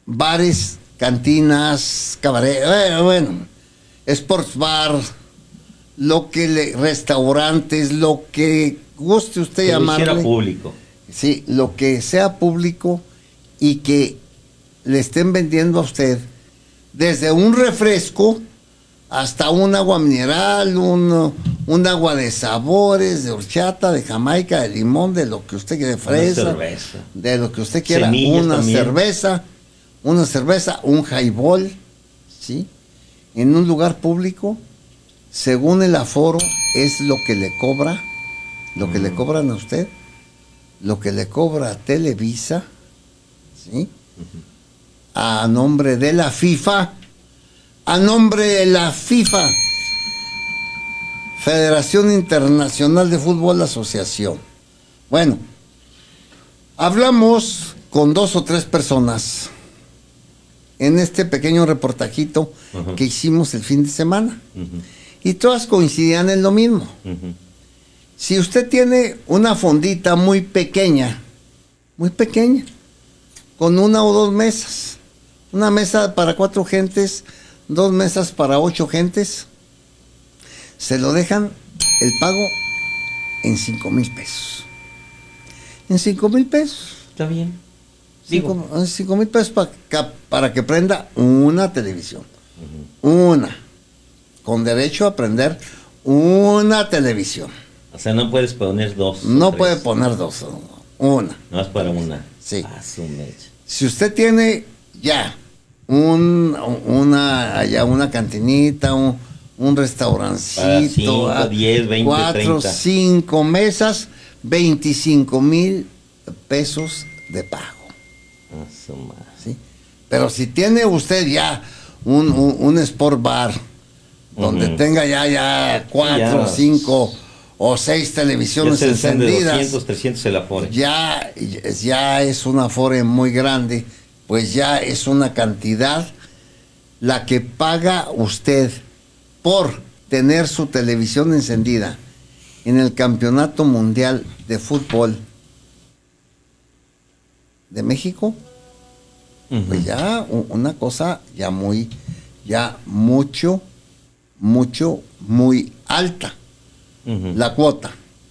bares, cantinas, cabaret, bueno, sports bar, restaurantes, lo que guste usted llamarle. Que público. Sí, lo que sea público y que le estén vendiendo a usted desde un refresco hasta un agua mineral, un agua de sabores, de horchata, de jamaica, de limón, de lo que usted quiera, de fresa, de lo que usted quiera, una cerveza, un highball, ¿sí? En un lugar público, según el aforo, es lo que le cobra, lo que le cobran a usted, lo que le cobra a Televisa, ¿sí? A nombre de la FIFA, Federación Internacional de Fútbol Asociación. Bueno, hablamos con 2 o 3 personas en este pequeño reportajito que hicimos el fin de semana. Y todas coincidían en lo mismo. Si usted tiene una fondita muy pequeña, con 1 o 2 mesas, una mesa para 4 gentes, 2 mesas para 8 gentes, se lo dejan el pago en 5,000 pesos. En 5,000 pesos. Está bien. 5,000 pesos para que prenda una televisión. Una. Con derecho a prender una televisión. O sea, no puedes poner 2. No puede poner 2. Una. No es para una. Sí. Su si usted tiene ya una cantinita, un restaurancito, 5, 10, 20, 4, 30. 5 mesas, 25,000 pesos de pago. ¿Sí? Pero si tiene usted ya un sport bar donde tenga ya 4, 5 o 6 televisiones encendidas, 200, 300 el afore. Ya es un afore muy grande, pues ya es una cantidad la que paga usted por tener su televisión encendida en el Campeonato Mundial de Fútbol de México. Pues ya una cosa ya muy alta, la cuota.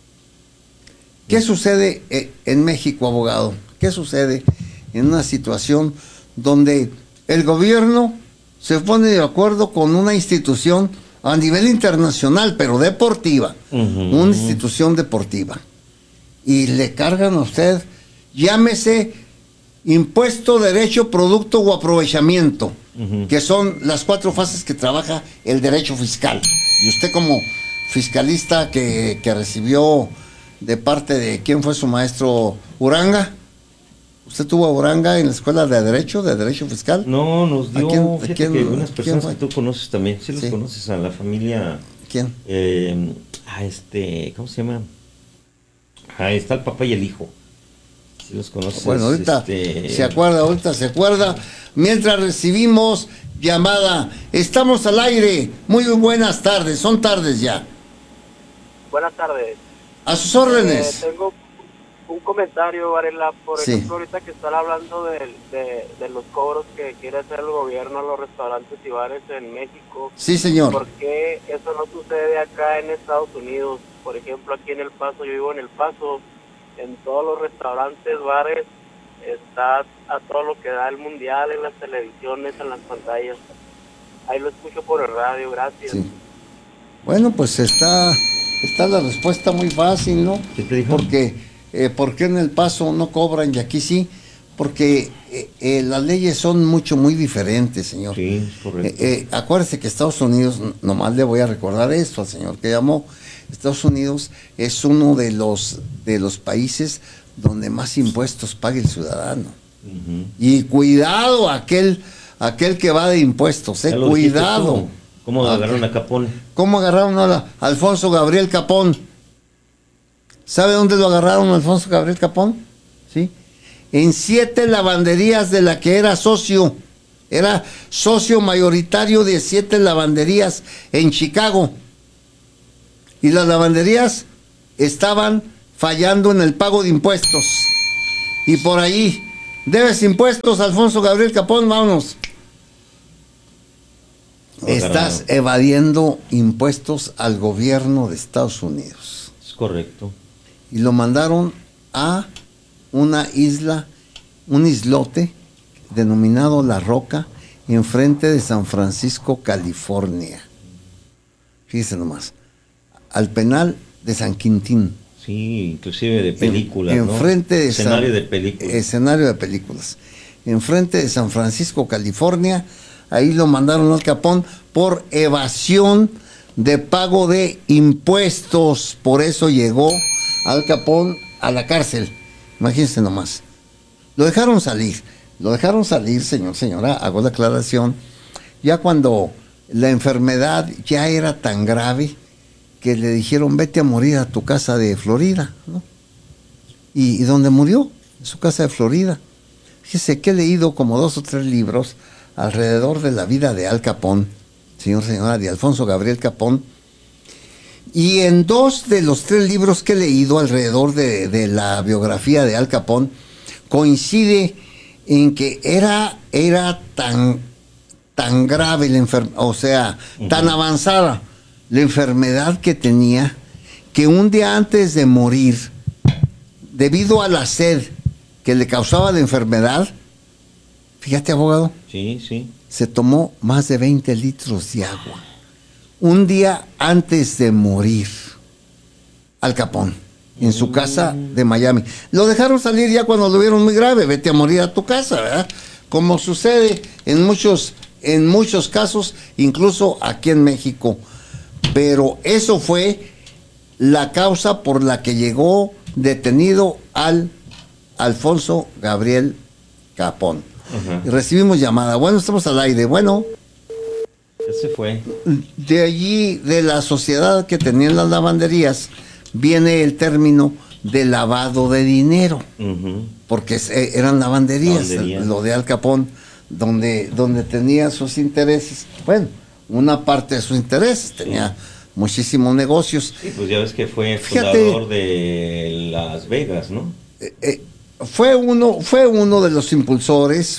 ¿Qué sucede en México, abogado? ¿Qué sucede en una situación donde el gobierno se pone de acuerdo con una institución a nivel internacional, pero deportiva, una institución deportiva, y le cargan a usted, llámese impuesto, derecho, producto o aprovechamiento, que son las 4 fases que trabaja el derecho fiscal? Y usted, como fiscalista que recibió de parte de, ¿quién fue su maestro? Uranga. ¿Usted tuvo a Uranga en la escuela de derecho fiscal? No, nos dio, fíjate que unas personas que tú conoces también, sí los conoces, a la familia. ¿Quién? ¿Cómo se llama? Ahí está el papá y el hijo. Sí los conoces. Bueno, ahorita se acuerda. Mientras recibimos llamada, estamos al aire. Muy buenas tardes, son tardes ya. Buenas tardes. A sus órdenes. Tengo un comentario, Varela, por ejemplo, ahorita que están hablando de los cobros que quiere hacer el gobierno a los restaurantes y bares en México. Sí, señor. ¿Por qué eso no sucede acá en Estados Unidos? Por ejemplo, aquí en El Paso, yo vivo en El Paso, en todos los restaurantes, bares, está a todo lo que da el mundial, en las televisiones, en las pantallas. Ahí lo escucho por el radio, gracias. Sí. Bueno, pues está la respuesta muy fácil, ¿no? ¿Qué te dijo? ¿Por qué en El Paso no cobran y aquí sí? Porque las leyes son muy diferentes, señor. Sí, correcto. Acuérdese que Estados Unidos, nomás le voy a recordar esto al señor que llamó, Estados Unidos es uno de los países donde más impuestos paga el ciudadano. Y cuidado aquel que va de impuestos, cuidado. ¿Cómo agarraron a Capone? ¿Cómo agarraron a Alfonso Gabriel Capón? ¿Sabe dónde lo agarraron a Alfonso Gabriel Capón? ¿Sí? En 7 lavanderías de la que era socio. Era socio mayoritario de 7 lavanderías en Chicago. Y las lavanderías estaban fallando en el pago de impuestos. Y por ahí Debes impuestos, Alfonso Gabriel Capón, vámonos. Estás evadiendo impuestos al gobierno de Estados Unidos. Es correcto. Y lo mandaron a una isla, un islote denominado La Roca, enfrente de San Francisco, California. Fíjese nomás, al penal de San Quintín. Sí, inclusive de películas, enfrente de escenario de películas. Escenario de películas. Enfrente de San Francisco, California, ahí lo mandaron al Capón por evasión de pago de impuestos. Por eso llegó Al Capón a la cárcel. Imagínense nomás. Lo dejaron salir, señora, hago la aclaración, ya cuando la enfermedad ya era tan grave que le dijeron, vete a morir a tu casa de Florida, ¿no? ¿Y dónde murió? En su casa de Florida. Fíjese que he leído como 2 o 3 libros alrededor de la vida de Al Capón, señora, de Alfonso Gabriel Capón, y en 2 de los 3 libros que he leído alrededor de la biografía de Al Capón, coincide en que era tan grave la enfermedad, o sea, tan avanzada la enfermedad que tenía, que un día antes de morir, debido a la sed que le causaba la enfermedad, fíjate, abogado, sí, se tomó más de 20 litros de agua. Un día antes de morir, Al Capón, en su casa de Miami. Lo dejaron salir ya cuando lo vieron muy grave, vete a morir a tu casa, ¿verdad? Como sucede en muchos casos, incluso aquí en México. Pero eso fue la causa por la que llegó detenido Alfonso Gabriel Capón. Y recibimos llamada. Bueno, estamos al aire. Bueno. Ya se fue. De allí, de la sociedad que tenían las lavanderías, viene el término de lavado de dinero. Porque eran lavanderías, lo de Al Capón, donde tenía sus intereses. Bueno, una parte de sus intereses, tenía muchísimos negocios. Sí, pues ya ves que fue fundador de Las Vegas, ¿no? Fue uno de los impulsores,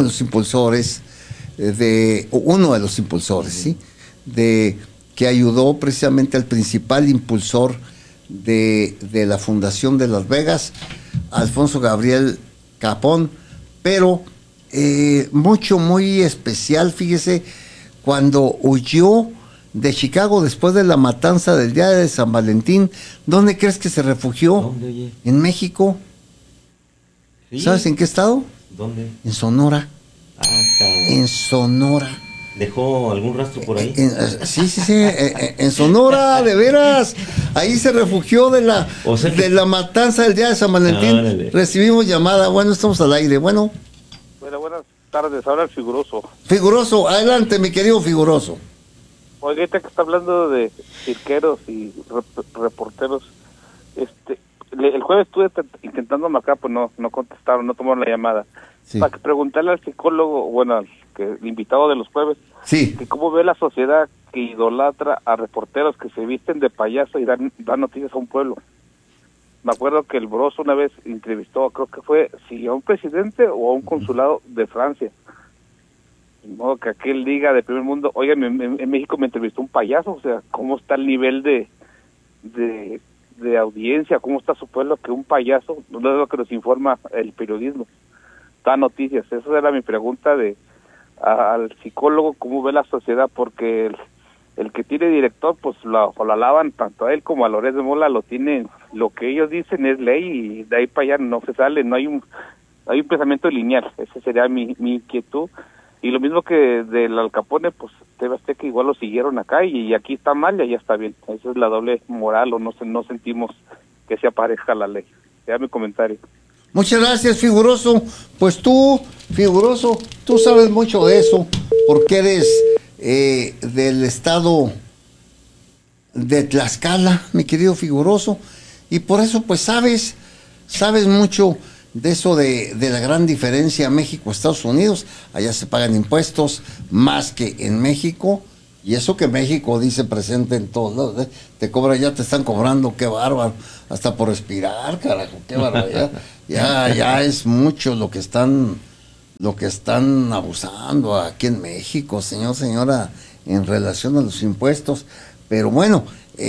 ¿sí? De que ayudó precisamente al principal impulsor de la fundación de Las Vegas, Alfonso Gabriel Capón, pero muy especial, fíjese, cuando huyó de Chicago después de la matanza del día de San Valentín. ¿Dónde crees que se refugió? ¿Dónde, oye? En México. ¿Sí? ¿Sabes en qué estado? ¿Dónde? En Sonora. Ajá. En Sonora. ¿Dejó algún rastro por ahí? Sí, en Sonora, de veras. Ahí se refugió de la matanza del día de San Valentín. Recibimos llamada. Bueno, estamos al aire. Bueno, buenas tardes. Habla el Figuroso. Figuroso, adelante, mi querido Figuroso. Oye, ahorita que está hablando de cirqueros y reporteros, el jueves estuve intentando marcar, pues no contestaron, no tomaron la llamada. Sí. Para que preguntarle al psicólogo, bueno, el invitado de los jueves, sí, que cómo ve la sociedad que idolatra a reporteros que se visten de payaso y dan noticias a un pueblo. Me acuerdo que el Broso una vez entrevistó, creo que fue, a un presidente o a un consulado de Francia. De modo que aquel diga de primer mundo, oigan, en México me entrevistó un payaso, o sea, ¿cómo está el nivel de audiencia? ¿Cómo está su pueblo que un payaso? No es lo que nos informa el periodismo, da noticias. Esa era mi pregunta al psicólogo, ¿cómo ve la sociedad? Porque el que tiene director, pues lo alaban tanto a él como a Loret de Mola, lo tienen, lo que ellos dicen es ley y de ahí para allá no se sale, no hay un pensamiento lineal. Esa sería mi inquietud. Y lo mismo que del Al Capone, pues TV Azteca igual lo siguieron acá y aquí está mal y allá está bien. Esa es la doble moral, o no sentimos que se aparezca la ley. Ya mi comentario. Muchas gracias, Figuroso. Pues tú, Figuroso, tú sabes mucho de eso, porque eres del estado de Tlaxcala, mi querido Figuroso, y por eso pues sabes mucho de eso de la gran diferencia México-Estados Unidos. Allá se pagan impuestos más que en México, Y eso que México dice presente en todos lados, ¿eh? Te cobran, ya te están cobrando, qué bárbaro, hasta por respirar, carajo, qué barbaridad. Ya es mucho lo que están abusando aquí en México, señora, en relación a los impuestos. Pero bueno,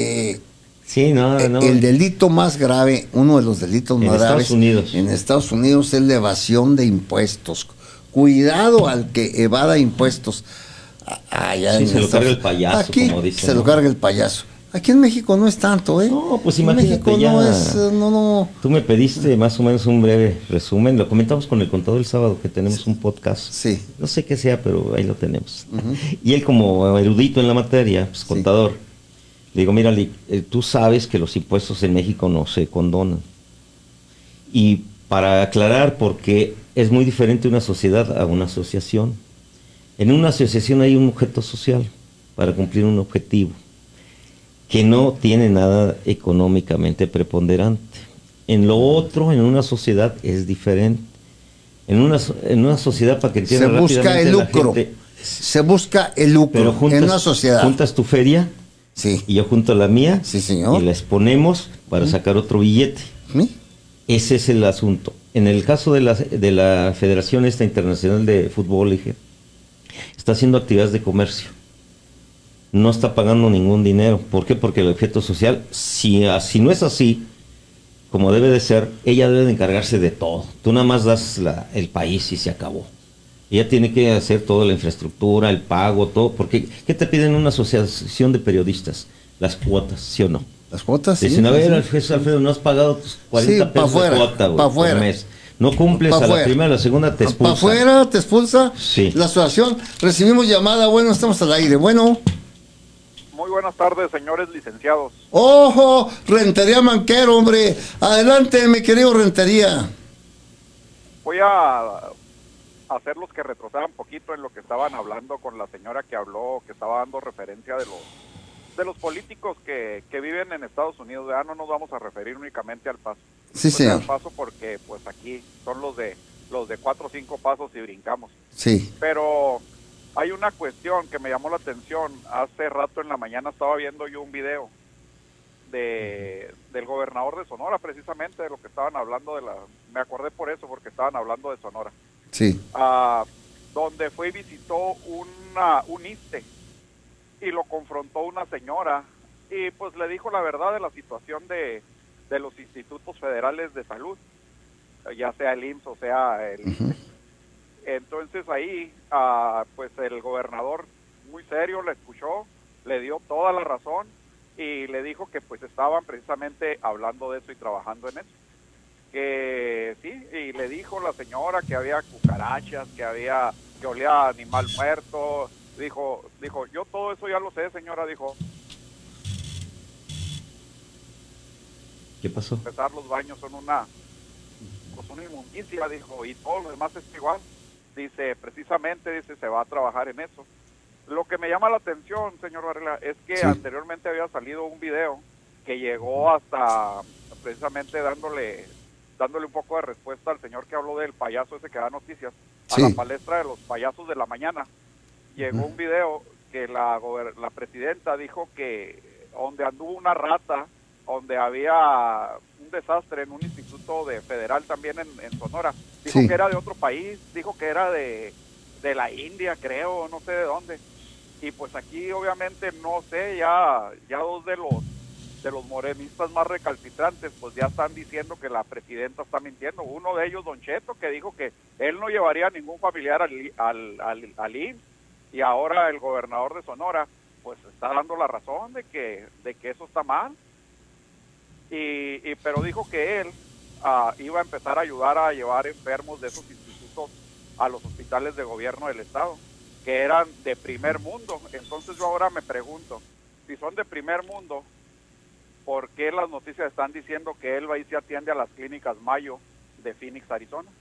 sí, no. El delito más grave, uno de los delitos más graves en Estados Unidos es la evasión de impuestos. Cuidado al que evada impuestos. Sí, se lo carga el payaso, aquí como dicen. Se lo carga el payaso. Aquí en México no es tanto, ¿eh? No, pues imagínate, México ya. No. Tú me pediste más o menos un breve resumen. Lo comentamos con el contador el sábado, que tenemos un podcast. Sí. No sé qué sea, pero ahí lo tenemos. Y él, como erudito en la materia, pues contador, le digo, mira, tú sabes que los impuestos en México no se condonan. Y para aclarar, porque es muy diferente una sociedad a una asociación. En una asociación hay un objeto social para cumplir un objetivo que no tiene nada económicamente preponderante. En lo otro, en una sociedad es diferente. En una sociedad, para que entienda rápidamente, se busca el lucro pero en una sociedad. Juntas tu feria, sí, y yo junto la mía, sí, señor, y la exponemos para sacar otro billete. ¿Sí? Ese es el asunto. En el caso de la Federación Internacional de Fútbol, está haciendo actividades de comercio. No está pagando ningún dinero. ¿Por qué? Porque el objeto social, si no es así, como debe de ser, ella debe de encargarse de todo. Tú nada más das el país y se acabó. Ella tiene que hacer toda la infraestructura, el pago, todo. Porque, ¿qué te piden una asociación de periodistas? Las cuotas, ¿sí o no? Las cuotas, sí. Dicen, a ver, Alfredo, no has pagado tus 40 pesos de cuota, güey, por mes. No cumples a la primera, a la segunda te expulsa. ¿Para afuera te expulsa? Sí. La asociación. Recibimos llamada, bueno, estamos al aire. Bueno. Muy buenas tardes, señores licenciados. ¡Ojo! Rentería Manquero, hombre. Adelante, mi querido Rentería. Voy a hacerlos que retrocedan un poquito en lo que estaban hablando con la señora que habló, que estaba dando referencia de los políticos que viven en Estados Unidos. Ya no nos vamos a referir únicamente al Paso. Sí, señor. Al Paso porque pues aquí son los de 4 o 5 pasos y brincamos. Sí. Pero hay una cuestión que me llamó la atención. Hace rato en la mañana estaba viendo yo un video del gobernador de Sonora, precisamente de lo que estaban hablando me acordé por eso, porque estaban hablando de Sonora. Sí. Donde fue y visitó un ISSSTE y lo confrontó una señora y pues le dijo la verdad de la situación de los institutos federales de salud, ya sea el IMSS o sea el ISSSTE. Entonces ahí pues el gobernador muy serio le escuchó, le dio toda la razón y le dijo que pues estaban precisamente hablando de eso y trabajando en eso. Que sí, y le dijo la señora que había cucarachas, que olía a animal muerto. Dijo, yo todo eso ya lo sé, señora, dijo. ¿Qué pasó? Empezar los baños son una inmundicia, dijo, y todo lo demás es igual. Dice, precisamente, se va a trabajar en eso. Lo que me llama la atención, señor Varela, es que sí, anteriormente había salido un video que llegó hasta precisamente dándole un poco de respuesta al señor que habló del payaso ese que da noticias, sí, a la palestra de los payasos de la mañana. Llegó un video que la presidenta dijo que donde anduvo una rata, donde había un desastre en un instituto federal también en Sonora, dijo que era de otro país, dijo que era de la India, creo, no sé de dónde. Y pues aquí obviamente no sé, ya dos de los morenistas más recalcitrantes pues ya están diciendo que la presidenta está mintiendo. Uno de ellos, Don Cheto, que dijo que él no llevaría a ningún familiar al IMSS, y ahora el gobernador de Sonora pues está dando la razón de que eso está mal, pero dijo que él iba a empezar a ayudar a llevar enfermos de esos institutos a los hospitales de gobierno del estado, que eran de primer mundo. Entonces yo ahora me pregunto, si son de primer mundo, ¿por qué las noticias están diciendo que él va y se atiende a las clínicas Mayo de Phoenix, Arizona?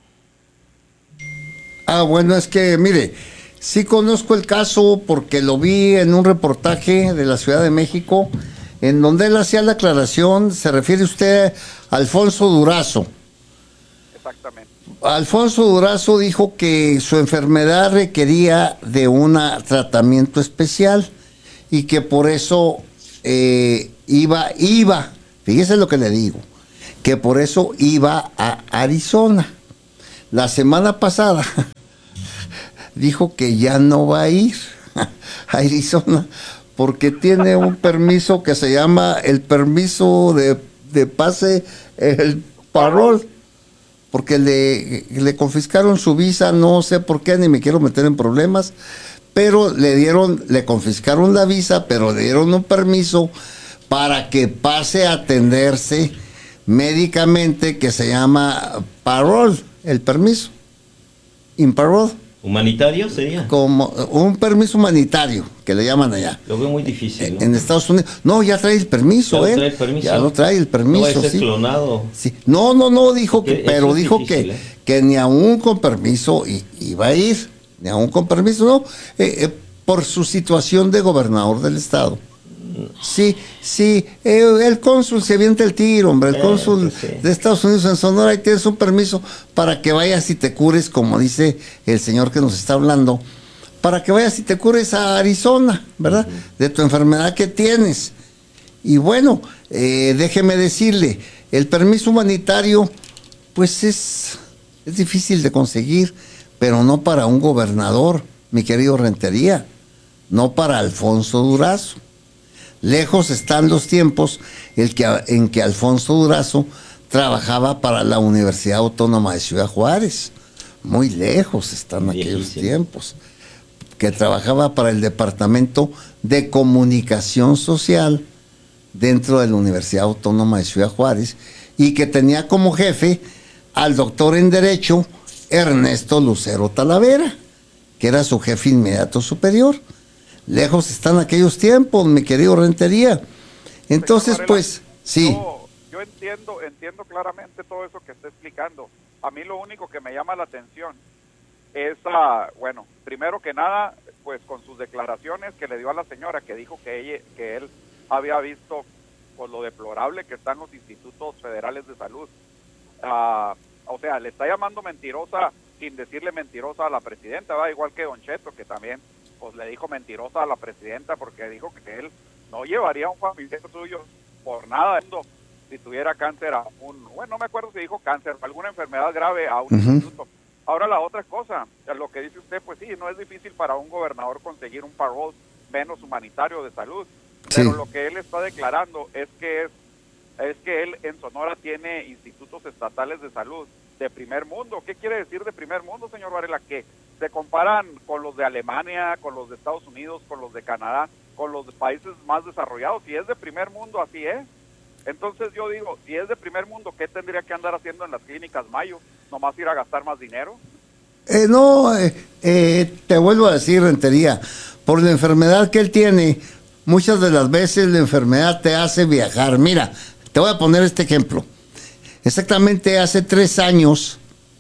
Bueno, es que, mire, sí conozco el caso porque lo vi en un reportaje de la Ciudad de México, en donde él hacía la aclaración. Se refiere usted a Alfonso Durazo. Exactamente. Alfonso Durazo dijo que su enfermedad requería de un tratamiento especial y que por eso fíjese lo que le digo, que por eso iba a Arizona. La semana pasada dijo que ya no va a ir a Arizona porque tiene un permiso que se llama el permiso de pase, el parol, porque le confiscaron su visa, no sé por qué, ni me quiero meter en problemas, pero le confiscaron la visa, pero le dieron un permiso para que pase a atenderse médicamente, que se llama parol, el permiso, imparol. ¿Humanitario sería? Como un permiso humanitario, que le llaman allá. Lo veo muy difícil, ¿no? En Estados Unidos. No, ya trae el permiso, Ya trae el permiso. Ya lo trae el permiso, No va a ser sí. clonado. Sí. No, dijo que, Porque pero eso es dijo difícil, que ni aún con permiso iba a ir, ni aún con permiso, no, por su situación de gobernador del estado. Sí, el cónsul se avienta el tiro, hombre, el cónsul pues sí. de Estados Unidos en Sonora, y tienes un permiso para que vayas y te cures, como dice el señor que nos está hablando, para que vayas y te cures a Arizona, ¿verdad? De tu enfermedad que tienes. Y bueno, déjeme decirle, el permiso humanitario, pues es difícil de conseguir, pero no para un gobernador, mi querido Rentería, no para Alfonso Durazo. Lejos están los tiempos en que Alfonso Durazo trabajaba para la Universidad Autónoma de Ciudad Juárez. Muy lejos están aquellos tiempos. Que trabajaba para el Departamento de Comunicación Social dentro de la Universidad Autónoma de Ciudad Juárez y que tenía como jefe al doctor en Derecho Ernesto Lucero Talavera, que era su jefe inmediato superior. Lejos están aquellos tiempos, mi querido Rentería. Entonces, Varela, pues, sí. Yo entiendo claramente todo eso que está explicando. A mí lo único que me llama la atención es, bueno, primero que nada, pues con sus declaraciones que le dio a la señora, que dijo que él había visto pues lo deplorable que están los institutos federales de salud. O sea, le está llamando mentirosa sin decirle mentirosa a la presidenta, ¿verdad? Igual que Don Cheto, que también pues le dijo mentirosa a la presidenta porque dijo que él no llevaría a un familiar suyo por nada si tuviera cáncer bueno, no me acuerdo si dijo cáncer, alguna enfermedad grave a un instituto. Ahora la otra cosa, lo que dice usted, pues sí, no es difícil para un gobernador conseguir un parol menos humanitario de salud, pero lo que él está declarando es que él en Sonora tiene institutos estatales de salud de primer mundo. ¿Qué quiere decir de primer mundo, señor Varela? Que se comparan con los de Alemania, con los de Estados Unidos, con los de Canadá, con los países más desarrollados. Si es de primer mundo, así es. Entonces yo digo, si es de primer mundo, ¿qué tendría que andar haciendo en las clínicas Mayo? ¿Nomás ir a gastar más dinero? Te vuelvo a decir, Rentería, por la enfermedad que él tiene, muchas de las veces la enfermedad te hace viajar. Mira, te voy a poner este ejemplo. Exactamente hace 3 años,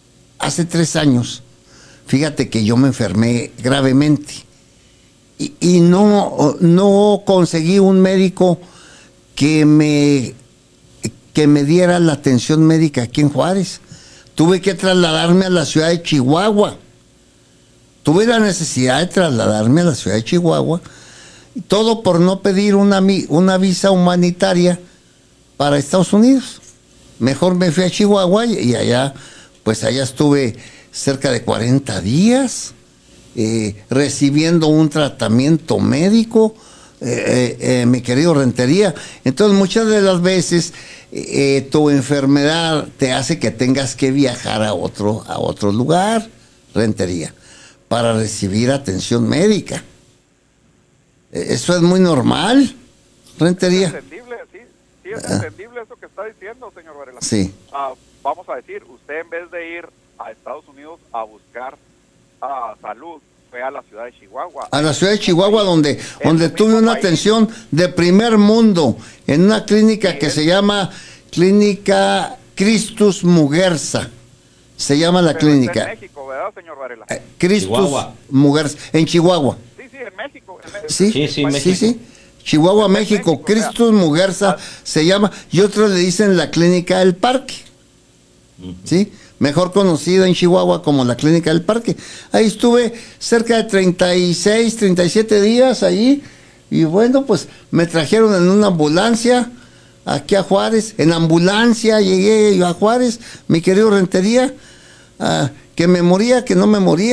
fíjate que yo me enfermé gravemente y no conseguí un médico que me diera la atención médica aquí en Juárez. Tuve que trasladarme a la ciudad de Chihuahua. Tuve la necesidad de trasladarme a la ciudad de Chihuahua, y todo por no pedir una visa humanitaria para Estados Unidos. Mejor me fui a Chihuahua y allá estuve cerca de 40 días recibiendo un tratamiento médico, mi querido Rentería. Entonces muchas de las veces tu enfermedad te hace que tengas que viajar a otro lugar, Rentería, para recibir atención médica. Eso es muy normal, Rentería. Es entendible, sí es entendible eso que está diciendo, señor Varela. Sí. Vamos a decir, usted en vez de ir a Estados Unidos a buscar salud, fue a la ciudad de Chihuahua. A la ciudad de Chihuahua, donde tuve una atención de primer mundo, en una clínica que se llama Clínica Christus Muguerza. Se llama la clínica. Está en México, ¿verdad, señor Varela? Christus Muguerza, en Chihuahua. Sí, en México. Sí. Chihuahua, México. Christus Muguerza se llama, y otros le dicen la Clínica del Parque. ¿Sí? mejor conocida en Chihuahua como la Clínica del Parque. Ahí estuve cerca de 36, 37 días ahí, y bueno, pues me trajeron en una ambulancia aquí a Juárez. En ambulancia llegué yo a Juárez, mi querido Rentería, que me moría, que no me moría.